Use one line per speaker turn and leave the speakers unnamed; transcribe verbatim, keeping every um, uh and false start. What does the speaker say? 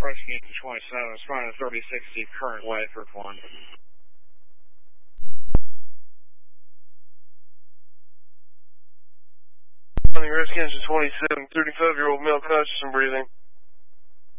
Approaching engine twenty-seven, responding to thirty sixty, current way, Earth one.
Responding risk engine twenty-seven, thirty-five year old male conscious and breathing.